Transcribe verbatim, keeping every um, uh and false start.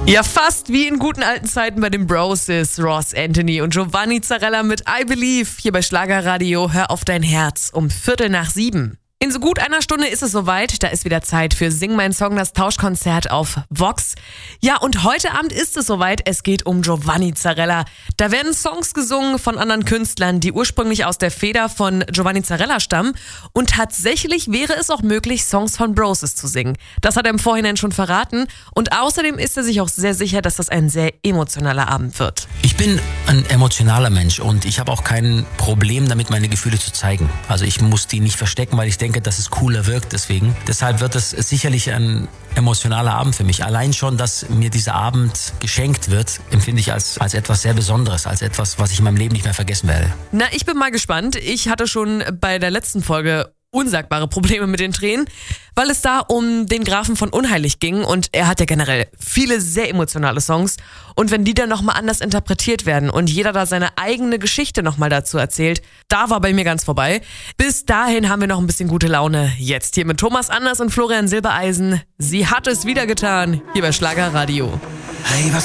Ja, fast wie in guten alten Zeiten bei den Broses, Ross Anthony und Giovanni Zarella mit I Believe hier bei Schlagerradio. Hör auf dein Herz um Viertel nach sieben. In so gut einer Stunde ist es soweit, da ist wieder Zeit für Sing mein Song, das Tauschkonzert auf Vox. Ja, und heute Abend ist es soweit, es geht um Giovanni Zarella. Da werden Songs gesungen von anderen Künstlern, die ursprünglich aus der Feder von Giovanni Zarella stammen. Und tatsächlich wäre es auch möglich, Songs von Broses zu singen. Das hat er im Vorhinein schon verraten. Und außerdem ist er sich auch sehr sicher, dass das ein sehr emotionaler Abend wird. Ich bin ein emotionaler Mensch und ich habe auch kein Problem damit, meine Gefühle zu zeigen. Also ich muss die nicht verstecken, weil ich denke, dass es cooler wirkt deswegen. Deshalb wird es sicherlich ein emotionaler Abend für mich. Allein schon, dass mir dieser Abend geschenkt wird, empfinde ich als, als etwas sehr Besonderes, als etwas, was ich in meinem Leben nicht mehr vergessen werde. Na, ich bin mal gespannt. Ich hatte schon bei der letzten Folge unsagbare Probleme mit den Tränen, weil es da um den Grafen von Unheilig ging und er hat ja generell viele sehr emotionale Songs und wenn die dann nochmal anders interpretiert werden und jeder da seine eigene Geschichte nochmal dazu erzählt, da war bei mir ganz vorbei. Bis dahin haben wir noch ein bisschen gute Laune. Jetzt hier mit Thomas Anders und Florian Silbereisen. Sie hat es wieder getan, hier bei Schlagerradio. Hey, was